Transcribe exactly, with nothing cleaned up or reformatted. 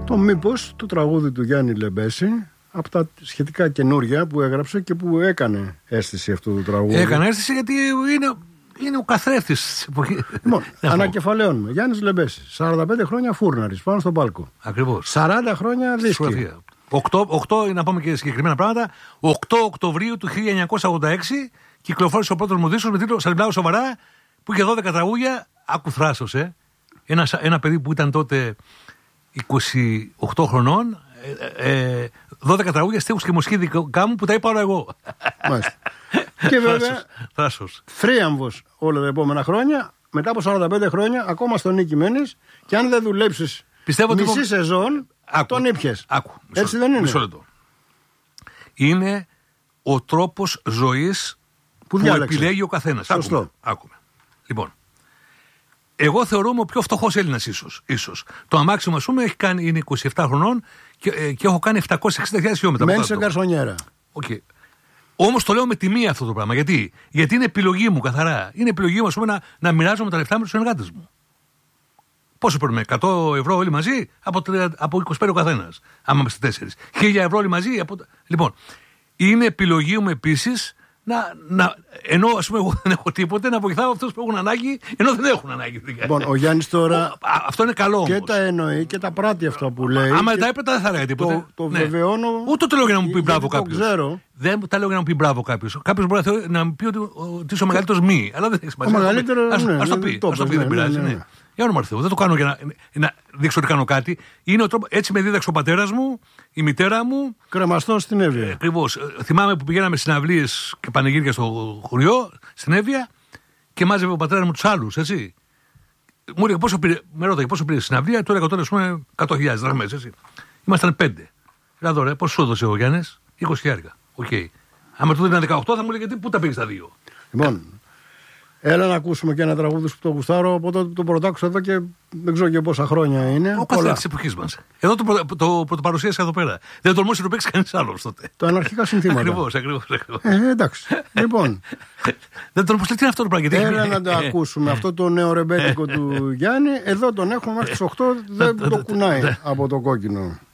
Το μήπως του τραγούδι του Γιάννη Λεμπέση, από τα σχετικά καινούρια που έγραψε και που έκανε αίσθηση αυτού του τραγούδι. Έκανε αίσθηση γιατί είναι, είναι ο καθρέφτης της εποχής. Λοιπόν, ανακεφαλαίωνουμε. Γιάννης Λεμπέσης, σαράντα πέντε χρόνια φούρναρης πάνω στον πάλκο. Ακριβώς. σαράντα χρόνια δίσκη. οκτώ, να πούμε και συγκεκριμένα πράγματα. οκτώ Οκτωβρίου του χίλια εννιακόσια ογδόντα έξι κυκλοφόρησε ο πρώτος μου δίσκος με τίτλο «Σας μιλάω σοβαρά», που είχε δώδεκα τραγούδια. Άκου θράσος, ε. Ένα, ένα παιδί που ήταν τότε είκοσι οκτώ χρονών, ε, ε, δώδεκα τραγούδια, στίχους και μουσική δικά μου που τα είπα όλα εγώ. Μάλιστα. Και βέβαια, θράσος. θρίαμβος όλα τα επόμενα χρόνια, μετά από σαράντα πέντε χρόνια, ακόμα στον Νίκη μένεις, και αν δεν δουλέψεις μισή το... σεζόν, άκου, τον ήπιες. Άκου, μισό, έτσι δεν είναι? Μισό λεπτό. Είναι ο τρόπος ζωής που, που επιλέγει ο καθένας. Σωστό. Άκουμε, άκουμε. Λοιπόν, εγώ θεωρούμαι ο πιο φτωχός Έλληνας ίσως, ίσως. Το αμάξι μου, ας πούμε, έχει κάνει, είναι είκοσι επτά χρονών και, ε, και έχω κάνει επτακόσιες εξήντα χιλιάδες χιλιόμετρα. Μένει σε καρσονιέρα. Okay. Όμως το λέω με τιμή αυτό το πράγμα. Γιατί, Γιατί είναι επιλογή μου καθαρά. Είναι επιλογή μου, ας πούμε, να, να μοιράζομαι τα λεφτά με τους συνεργάτες μου. Πόσο παίρνουμε, εκατό ευρώ όλοι μαζί, από, από είκοσι πέντε ο καθένας. Άμα είμαστε τέσσερις. χίλια ευρώ όλοι μαζί. Από... Λοιπόν, είναι επιλογή μου επίσης. Να, να, ενώ ας πούμε εγώ δεν έχω τίποτε, να βοηθάω αυτούς που έχουν ανάγκη, ενώ δεν έχουν ανάγκη. Λοιπόν, ο Γιάννης τώρα. Ο, α, αυτό είναι καλό όμως. Και τα εννοεί και τα πράττει αυτά που λέει. Άμα δεν τα έπρεπε, δεν θα έλεγα τίποτε. Το, το ναι. βεβαιώνω. Ούτε το λέω για να μου πει μπράβο κάποιος. Ξέρω. Δεν τα λέω για να μου πει μπράβο κάποιος. Κάποιος μπορεί να, να μου πει ότι, ότι είσαι ο μεγαλύτερος μη. Αλλά δεν έχει σημασία. Ο μεγαλύτερος. Ας ναι, το πει. Ας το πει, δεν πειράζει. Για όνομα Θεού, δεν το κάνω για να, να δείξω ότι κάνω κάτι. Είναι ο τρόπο, έτσι με δίδαξε ο πατέρας μου, η μητέρα μου. Κρεμαστό στην Εύβοια. Ακριβώς. Θυμάμαι που πηγαίναμε συναυλίες και πανηγύρια στο χωριό, στην Εύβοια, και μάζευε ο πατέρας μου τους άλλους, έτσι. Μου έλεγε πόσο πήρε, με ρώταγε πόσο πήρε συναυλία, του έλεγα τότε, ας πούμε, εκατό χιλιάδες δραχμές, έτσι. Ήμασταν πέντε. Δηλαδή, ρε, πόσο σου έδωσε ο Γιάννης? είκοσι χιλιάδες. Οκ. Okay. Άμα του δίνανε δεκαοκτώ, θα μου έλεγε πού τα πήγες τα δύο. Λοιπόν. Έλα να ακούσουμε και ένα τραγούδι που το γουστάρω από τότε που το πρωτάκουσα εδώ και δεν ξέρω και πόσα χρόνια είναι. Ο καθένας της εποχής μας. Εδώ το, το, το πρωτοπαρουσίασα εδώ πέρα. Δεν τολμούσε να το παίξει κανείς άλλος τότε. Τα αναρχικά συνθήματα. Ακριβώς, ακριβώς. Ε, εντάξει. Λοιπόν. Δεν τολμούσε, τι είναι αυτό το πράγμα. Έλα να το ακούσουμε. Αυτό το νέο ρεμπέτικο του Γιάννη. Εδώ τον έχουμε μέχρι τις οκτώ. Δεν το κουνάει από το κόκκινο.